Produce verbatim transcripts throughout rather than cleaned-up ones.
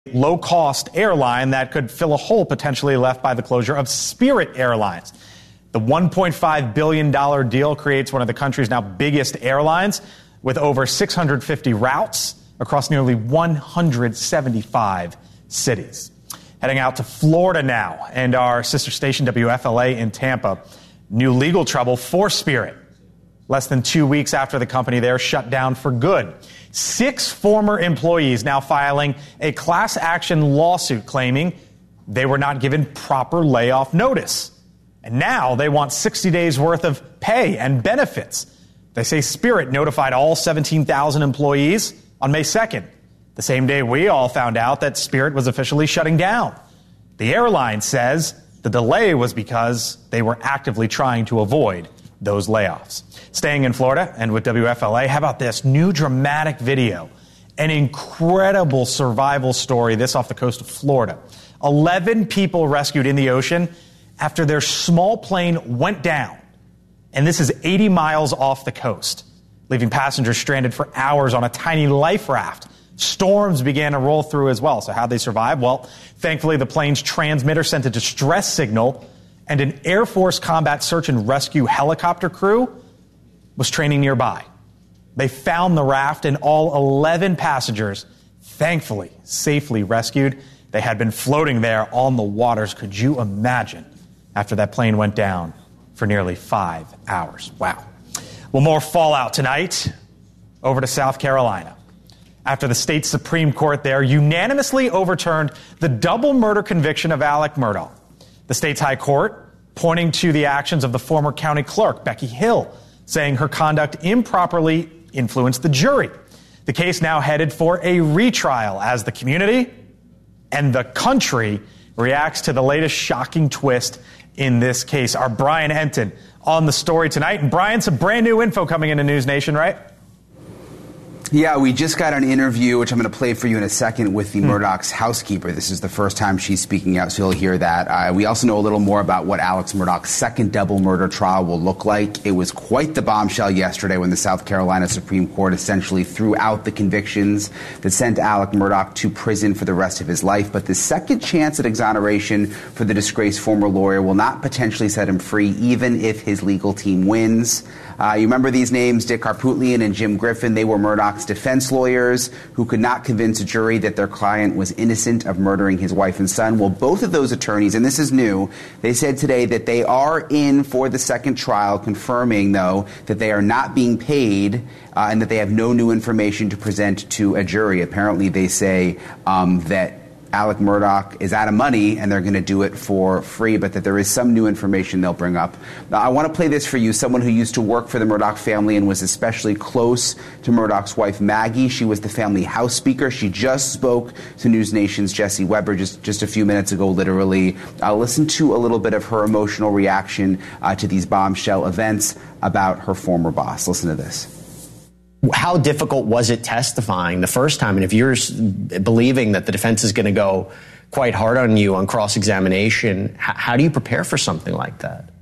low-cost airline that could fill a hole potentially left by the closure of Spirit Airlines. The one point five billion dollars deal creates one of the country's now biggest airlines with over six hundred fifty routes across nearly one hundred seventy-five cities. Heading out to Florida now and our sister station W F L A in Tampa. New legal trouble for Spirit. Less than two weeks after the company there shut down for good. Six former employees now filing a class action lawsuit claiming they were not given proper layoff notice. And now they want sixty days worth of pay and benefits. They say Spirit notified all seventeen thousand employees on May second, the same day we all found out that Spirit was officially shutting down. The airline says the delay was because they were actively trying to avoid those layoffs. Staying in Florida and with W F L A, how about this new dramatic video? An incredible survival story, this off the coast of Florida. eleven people rescued in the ocean after their small plane went down. And this is eighty miles off the coast, leaving passengers stranded for hours on a tiny life raft. Storms began to roll through as well. So how'd they survive? Well, thankfully, the plane's transmitter sent a distress signal, and an Air Force combat search and rescue helicopter crew was training nearby. They found the raft and all eleven passengers, thankfully, safely rescued. They had been floating there on the waters. Could you imagine after that plane went down for nearly five hours? Wow. Well, more fallout tonight. Over to South Carolina. After the state Supreme Court there unanimously overturned the double murder conviction of Alex Murdaugh. The state's high court pointing to the actions of the former county clerk, Becky Hill, saying her conduct improperly influenced the jury. The case now headed for a retrial as the community and the country reacts to the latest shocking twist in this case. Our Brian Enton on the story tonight. And Brian, some brand new info coming into News Nation, right? Yeah, we just got an interview, which I'm going to play for you in a second, with the mm. Murdaugh's housekeeper. This is the first time she's speaking out, so you'll hear that. Uh, we also know a little more about what Alex Murdaugh's second double murder trial will look like. It was quite the bombshell yesterday when the South Carolina Supreme Court essentially threw out the convictions that sent Alex Murdaugh to prison for the rest of his life. But the second chance at exoneration for the disgraced former lawyer will not potentially set him free, even if his legal team wins. Uh, you remember these names, Dick Harpootlian and Jim Griffin. They were Murdaugh's defense lawyers who could not convince a jury that their client was innocent of murdering his wife and son. Well, both of those attorneys, and this is new, they said today that they are in for the second trial, confirming, though, that they are not being paid uh, and that they have no new information to present to a jury. Apparently, they say um, that Alex Murdaugh is out of money and they're going to do it for free, but that there is some new information they'll bring up. Now, I want to play this for you. Someone who used to work for the Murdaugh family and was especially close to Murdaugh's wife, Maggie. She was the family house speaker. She just spoke to News Nation's Jesse Weber just, just a few minutes ago, literally. Uh, listen to a little bit of her emotional reaction uh, to these bombshell events about her former boss. Listen to this. How difficult was it testifying the first time? And if you're believing that the defense is going to go quite hard on you on cross-examination, how, how do you prepare for something like that?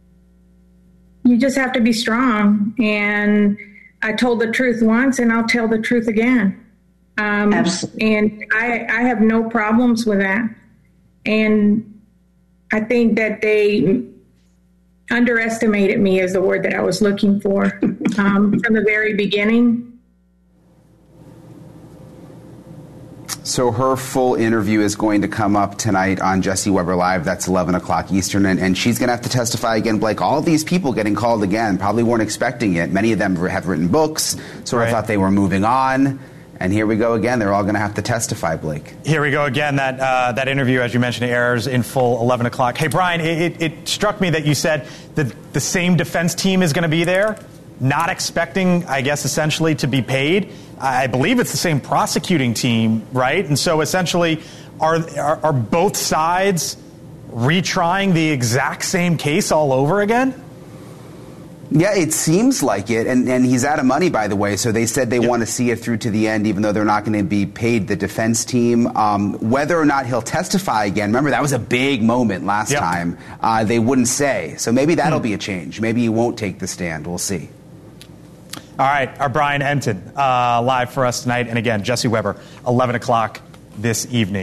You just have to be strong. And I told the truth once, and I'll tell the truth again. Um, Absolutely. And I, I have no problems with that. And I think that they underestimated me is the word that I was looking for um, from the very beginning. So her full interview is going to come up tonight on Jesse Weber Live. That's eleven o'clock Eastern. And, and she's going to have to testify again. Blake, all of these people getting called again probably weren't expecting it. Many of them have written books, sort of right. thought they were moving on. And here we go again. They're all going to have to testify, Blake. Here we go again. That uh, that interview, as you mentioned, airs in full eleven o'clock. Hey, Brian, it, it, it struck me that you said that the same defense team is going to be there, not expecting, I guess, essentially to be paid. I believe it's the same prosecuting team, right? And so essentially, are, are, are both sides retrying the exact same case all over again? Yeah, it seems like it, and, and he's out of money, by the way, so they said they yep. want to see it through to the end, even though they're not going to be paid the defense team. Um, whether or not he'll testify again, remember, that was a big moment last yep. time, uh, they wouldn't say. So maybe that'll hmm. be a change. Maybe he won't take the stand. We'll see. All right, our Brian Enton uh, live for us tonight, and again, Jesse Weber, eleven o'clock this evening.